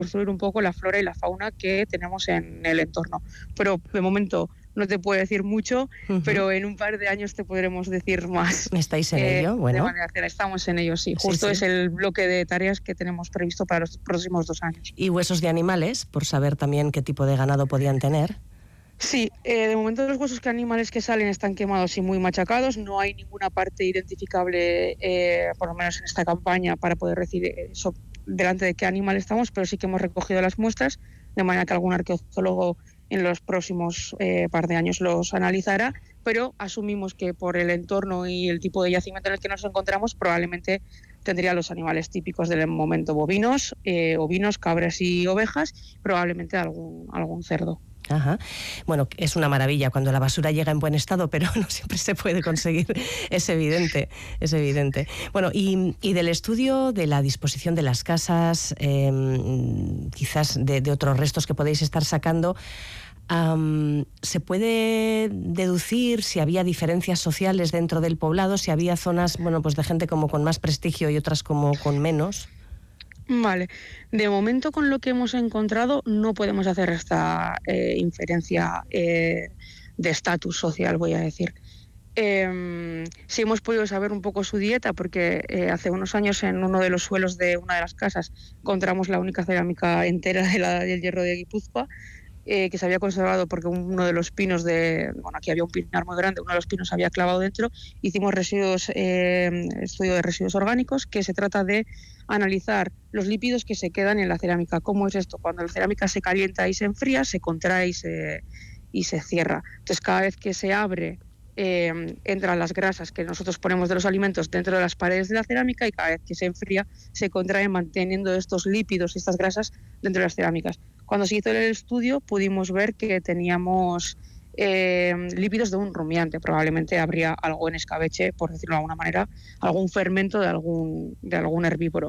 reconstruir un poco la flora y la fauna que tenemos en el entorno. Pero de momento no te puedo decir mucho, pero en un par de años te podremos decir más. ¿Estáis en ello? De Bueno. manera general, estamos en ello, sí. Justo es el bloque de tareas que tenemos previsto para los próximos 2 años. ¿Y huesos de animales, por saber también qué tipo de ganado podían tener? Sí, de momento los huesos animales que salen están quemados y muy machacados. No hay ninguna parte identificable, por lo menos en esta campaña, para poder decir eso, delante de qué animal estamos, pero sí que hemos recogido las muestras, de manera que algún arqueólogo en los próximos par de años los analizará, pero asumimos que por el entorno y el tipo de yacimiento en el que nos encontramos, probablemente tendría los animales típicos del momento: bovinos, ovinos, cabras y ovejas, probablemente algún cerdo. Ajá. Bueno, es una maravilla cuando la basura llega en buen estado, pero no siempre se puede conseguir, es evidente. Bueno, y del estudio de la disposición de las casas, quizás de otros restos que podéis estar sacando, ¿se puede deducir si había diferencias sociales dentro del poblado, si había zonas, bueno, pues de gente como con más prestigio y otras como con menos? Vale, de momento con lo que hemos encontrado no podemos hacer esta inferencia de estatus social, voy a decir. Sí hemos podido saber un poco su dieta, porque hace unos años en uno de los suelos de una de las casas encontramos la única cerámica entera del Hierro de Guipúzcoa, que se había conservado porque uno de los pinos aquí había un pinar muy grande, uno de los pinos se había clavado dentro. Hicimos estudio de residuos orgánicos, que se trata de analizar los lípidos que se quedan en la cerámica. ¿Cómo es esto? Cuando la cerámica se calienta y se enfría, se contrae y se cierra. Entonces, cada vez que se abre, entran las grasas que nosotros ponemos de los alimentos dentro de las paredes de la cerámica, y cada vez que se enfría, se contrae, manteniendo estos lípidos y estas grasas dentro de las cerámicas. Cuando se hizo el estudio pudimos ver que teníamos lípidos de un rumiante. Probablemente habría algo en escabeche, por decirlo de alguna manera, algún fermento de algún herbívoro.